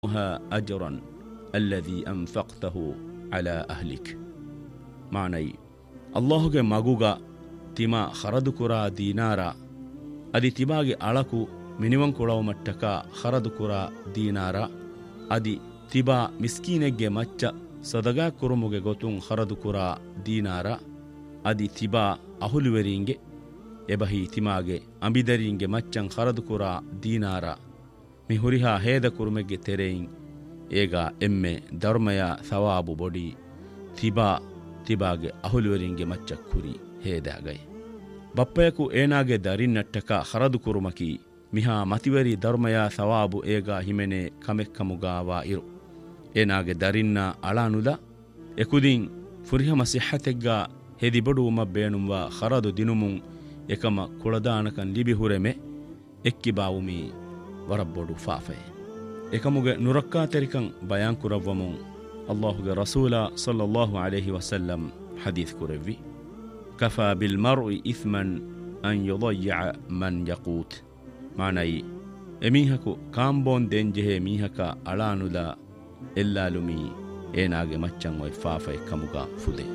أجرا الذي أنفقته على أهلك معني الله ಗೆ ಮಗುಗ ತಿಮ ಖರದು ಕುರಾ ದೀನಾರ ಅದಿ ತಿಬಾಗೆ ಅಳಕು ಮಿನಿಮಂ ಕೊಳವ ಮಟ್ಟಕ ಖರದು ಕುರಾ ದೀನಾರ ಅದಿ ತಿಬಾ ಮಿಸ್ಕೀನೆಗ್ಗೆ ಮಚ್ಚ ಸದಗಾ ಕುರುಮುಗೆ ಗೊತುಂ ಖರದು ಕುರಾ ದೀನಾರ ಅದಿ ತಿಬಾ ಅಹುಲುವೆರಿಂಗೆ ಎಬಹಿ ತಿಮಾಗೆ ಅಂಬಿದರಿಂಗೆ ಮಚ್ಚಂ ಖರದು ಕುರಾ ದೀನಾರ ಮಿಹುರಿಹಾ ಹೇದ ಕುರುಮೆಗೆ ತೆರೆಯಿಂ ಏಗ ಎಮ್ಮೆ ಧರ್ಮಯ ಸವಾಬು ಬೊಡಿ ತಿಬಾಗೆ ಅಹುಲುವರಿಂಗೆ ಮಚ್ಚ ಕುರಿ ಹೇದಾಗೈ ಬಪ್ಪಯಕು ಏನಾಗೆ ದರಿನ್ನಟ್ಟಕ ಖರದು ಕುರುಮಕಿ ಮಿಹಾ ಮತಿವರಿ ಧರ್ಮಯ ಸವಾಬು ಏಗ ಹಿಮೆನೆ ಕಮೆಕ್ಕಮುಗಾವಾ ಇರು ಏನಾಗೆ ದರಿನ್ನ ಅಳಾನುದ ಎಕುದಿಂ ಫುರಿಹಮ ಸಿಹತೆಗ್ಗ ಹೆದಿಬಡುವುಮ ಬೇಣುಂವ ಖರದು ದಿನುಮುಂ ಎಕಮ ಕುಳದಾನಕನ್ ಲಿಬಿಹುರೆಮೆ ಎಕ್ಕಿಬಾವುಮಿ ವರಬ್ಬೊಡು ಫಾಫೆ ಎಕಮುಗೆ ನುರಕ್ಕಾ ತೆರಿಕಂ ಬಯಾನ್ ಕುರವ್ವಮುಂ ಅಲ್ಲಾಹುಗೆ ರಸೂಲ ಸಲ್ಲಲ್ಲಾಹು ಅಲೈಹಿ ವಸಲ್ಲಂ ಹದೀಸ್ ಕುರವ್ವಿ ಕಫಾ ಬಿಲ್ ಮರ್ಇ ಇಸ್ಮನ್ ಅನ್ ಯುದಯ್ಯ ಮನ್ ಯಕೂತ್ ಮಾನೈ ಎಮೀಹಕು ಕಾಂಬೋನ್ ದೆಂಜೆಹೆ ಮೀಹಕ ಅಳಾನುಲ ಎಲ್ಲಾಲುಮಿ ಏನಾಗೆ ಮಚ್ಚಂ ಒಯ್ ಫಾಫೆ ಕಮುಗ ಫುದೆ